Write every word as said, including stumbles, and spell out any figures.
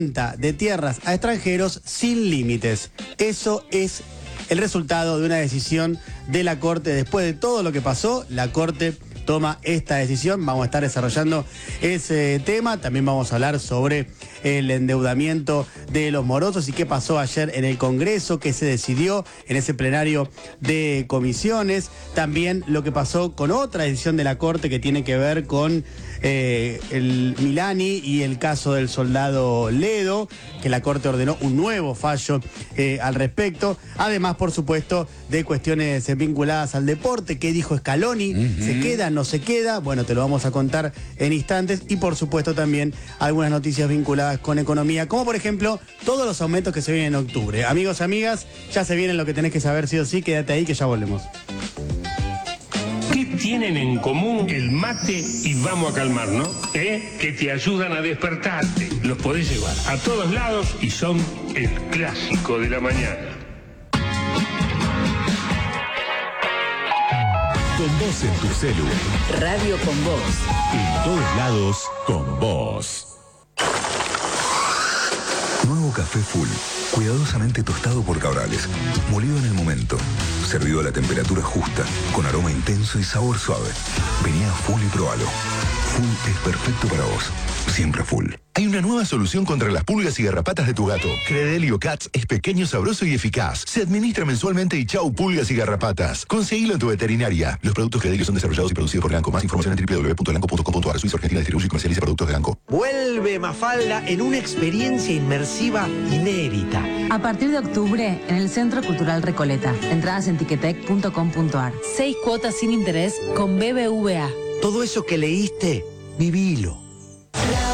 de tierras a extranjeros sin límites. Eso es el resultado de una decisión de la Corte. Después de todo lo que pasó, la Corte toma esta decisión. Vamos a estar desarrollando ese tema. También vamos a hablar sobre el endeudamiento de los morosos y qué pasó ayer en el Congreso, qué se decidió en ese plenario de comisiones. También lo que pasó con otra decisión de la Corte que tiene que ver con eh, el Milani y el caso del soldado Ledo, que la Corte ordenó un nuevo fallo eh, al respecto. Además, por supuesto, de cuestiones vinculadas al deporte. ¿Qué dijo Scaloni? Uh-huh. ¿Se queda, no se queda? Bueno, te lo vamos a contar en instantes. Y por supuesto también algunas noticias vinculadas con economía, como por ejemplo todos los aumentos que se vienen en octubre. Amigos, amigas, ya se viene lo que tenés que saber sí o sí. Quédate ahí que ya volvemos. ¿Qué tienen en común el mate y vamos a calmarnos? ¿Eh? Que te ayudan a despertarte. Los podés llevar a todos lados y son el clásico de la mañana. Con vos en tu celu. Radio con vos. En todos lados, con vos. Nuevo café Full, cuidadosamente tostado por Cabrales, molido en el momento, servido a la temperatura justa, con aroma intenso y sabor suave. Vení a Full y probalo. Full es perfecto para vos, siempre Full. Hay una nueva solución contra las pulgas y garrapatas de tu gato. Credelio Cats es pequeño, sabroso y eficaz. Se administra mensualmente y chau pulgas y garrapatas. Conseguilo en tu veterinaria. Los productos Credelio son desarrollados y producidos por Elanco. Más información en doble u doble u doble u punto elanco punto com punto a r. Suiza Argentina distribuye y comercializa productos de Elanco. Vuelve Mafalda en una experiencia inmersiva inédita. A partir de octubre, en el Centro Cultural Recoleta. Entradas en tiquetec punto com punto a r. Seis cuotas sin interés con B B V A. Todo eso que leíste, vivilo.